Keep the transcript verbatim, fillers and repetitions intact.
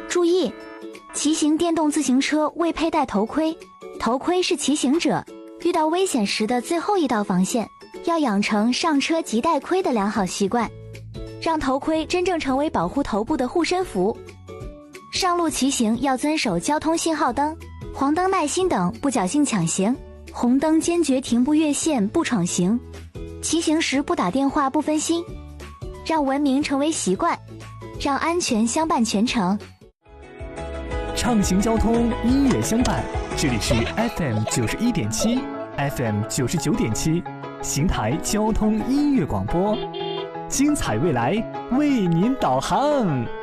注意，骑行电动自行车未佩戴头盔，头盔是骑行者遇到危险时的最后一道防线，要养成上车即戴盔的良好习惯，让头盔真正成为保护头部的护身符。上路骑行要遵守交通信号灯、黄灯耐心等，不侥幸抢行，红灯坚决停不越线不闯行，骑行时不打电话不分心，让文明成为习惯，让安全相伴全程。 畅行交通，音乐相伴，这里是 F M 九十一点七 ，F M 九十九点七，邢台交通音乐广播，精彩未来为您导航。